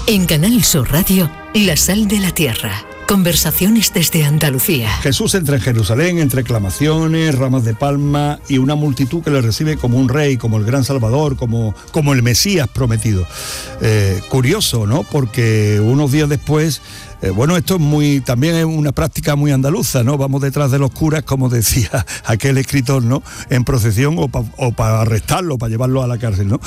En Canal Sur Radio, La Sal de la Tierra. Conversaciones desde Andalucía. Jesús entra en Jerusalén entre clamaciones, ramas de palma y una multitud que le recibe como un rey, como el gran Salvador, como el Mesías prometido. Curioso, ¿no? Porque unos días después, esto es también es una práctica muy andaluza, ¿no? Vamos detrás de los curas, como decía aquel escritor, ¿no? En procesión o para arrestarlo, para llevarlo a la cárcel, ¿no?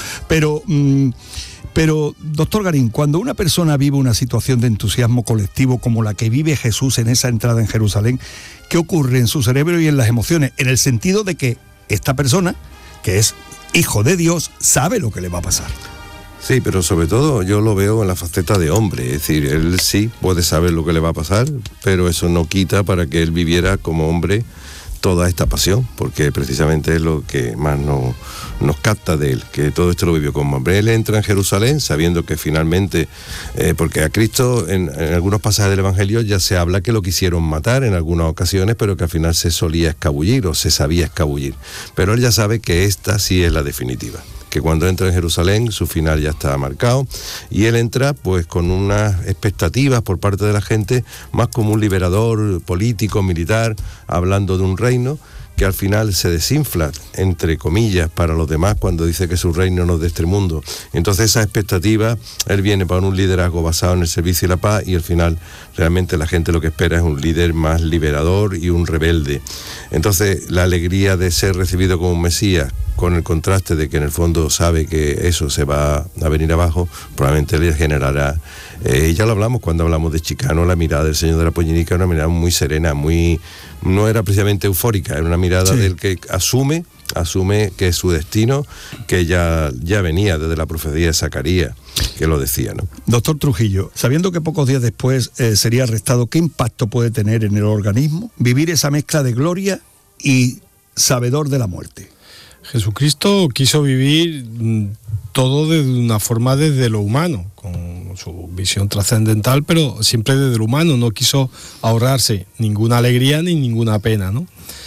Pero, doctor Garín, cuando una persona vive una situación de entusiasmo colectivo como la que vive Jesús en esa entrada en Jerusalén, ¿qué ocurre en su cerebro y en las emociones? En el sentido de que esta persona, que es hijo de Dios, sabe lo que le va a pasar. Sí, pero sobre todo yo lo veo en la faceta de hombre, es decir, él sí puede saber lo que le va a pasar, pero eso no quita para que él viviera como hombre toda esta pasión, porque precisamente es lo que más nos capta de él, que todo esto lo vivió como hombre. Él entra en Jerusalén sabiendo que finalmente, porque a Cristo en algunos pasajes del Evangelio ya se habla que lo quisieron matar en algunas ocasiones, pero que al final se solía escabullir o se sabía escabullir. Pero él ya sabe que esta sí es la definitiva, que cuando entra en Jerusalén su final ya está marcado, y él entra pues con unas expectativas por parte de la gente, más como un liberador político, militar, hablando de un reino que al final se desinfla, entre comillas, para los demás cuando dice que su reino no es de este mundo. Entonces esa expectativa, él viene para un liderazgo basado en el servicio y la paz, y al final realmente la gente lo que espera es un líder más liberador y un rebelde. Entonces la alegría de ser recibido como un Mesías, con el contraste de que en el fondo sabe que eso se va a venir abajo, probablemente le generará, ya lo hablamos cuando hablamos de Chicano, la mirada del señor de la Pollenica, una mirada muy serena, no era precisamente eufórica, era una mirada del que asume que es su destino, que ya venía desde la profecía de Zacarías, que lo decía, ¿no? Doctor Trujillo, sabiendo que pocos días después sería arrestado, ¿qué impacto puede tener en el organismo vivir esa mezcla de gloria y sabedor de la muerte? Jesucristo quiso vivir todo de una forma desde lo humano, con su visión trascendental, pero siempre desde lo humano. No quiso ahorrarse ninguna alegría ni ninguna pena, ¿no?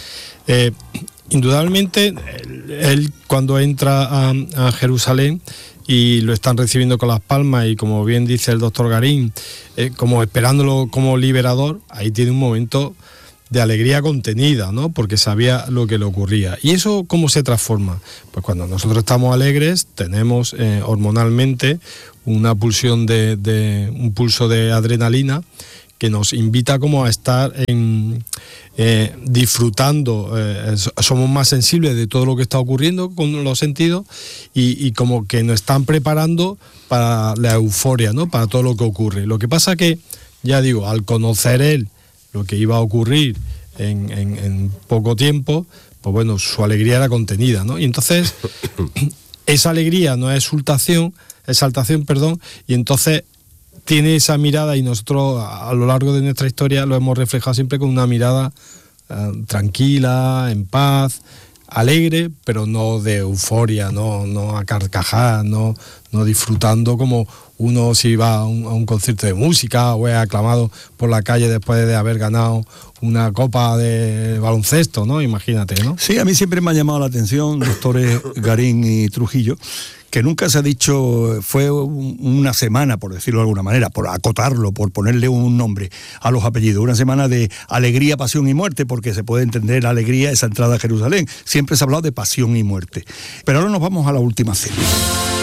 Indudablemente, él cuando entra a Jerusalén y lo están recibiendo con las palmas y, como bien dice el doctor Garín, como esperándolo como liberador, ahí tiene un momento de alegría contenida, ¿no? Porque sabía lo que le ocurría. ¿Y eso cómo se transforma? Pues cuando nosotros estamos alegres, tenemos hormonalmente una pulsión un pulso de adrenalina que nos invita como a estar disfrutando, somos más sensibles de todo lo que está ocurriendo con los sentidos y como que nos están preparando para la euforia, ¿no? Para todo lo que ocurre. Lo que pasa que, ya digo, al conocer él lo que iba a ocurrir en poco tiempo, pues bueno, su alegría era contenida, ¿no? Y entonces esa alegría no es exaltación, y entonces tiene esa mirada, y nosotros a lo largo de nuestra historia lo hemos reflejado siempre con una mirada tranquila, en paz, alegre, pero no de euforia, no a carcajadas, no disfrutando como uno si va a un concierto de música o es aclamado por la calle después de haber ganado una copa de baloncesto, ¿no? Imagínate, ¿no? Sí, a mí siempre me ha llamado la atención, doctores Garín y Trujillo, que nunca se ha dicho, fue una semana, por decirlo de alguna manera, por acotarlo, por ponerle un nombre a los apellidos, una semana de alegría, pasión y muerte, porque se puede entender alegría esa entrada a Jerusalén. Siempre se ha hablado de pasión y muerte. Pero ahora nos vamos a la última cena.